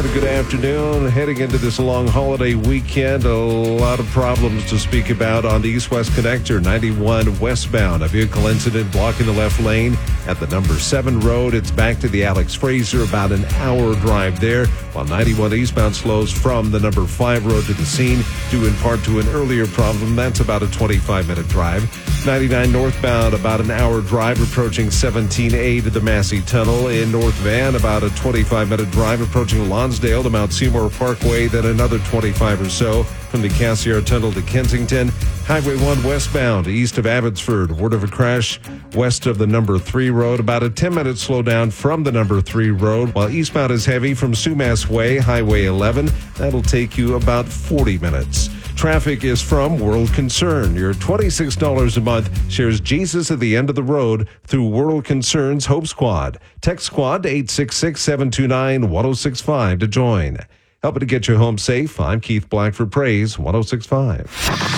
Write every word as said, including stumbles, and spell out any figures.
And a good afternoon. Heading into this long holiday weekend, a lot of problems to speak about on the East-West Connector, ninety-one westbound. A vehicle incident blocking the left lane at the number seven road. It's back to the Alex Fraser, about an hour drive there, while ninety-one eastbound slows from the number five road to the scene, due in part to an earlier problem. That's about a twenty-five minute drive. ninety-nine northbound, about an hour drive approaching seventeen A to the Massey Tunnel. In North Van, about a twenty-five minute drive approaching Lonsdale to Mount Seymour Parkway, then another twenty-five or so from the Cassiar Tunnel to Kensington. Highway one westbound, east of Abbotsford. Word of a crash west of the number three road. About a ten minute slowdown from the number three road, while eastbound is heavy from Sumas Way, Highway eleven. That'll take you about forty minutes. Traffic is from World Concern. Your twenty-six dollars a month shares Jesus at the end of the road through World Concern's Hope Squad. Text Squad to eight six six, seven two nine, one oh six five to join. Helping to get you home safe, I'm Keith Black for Praise one oh six point five.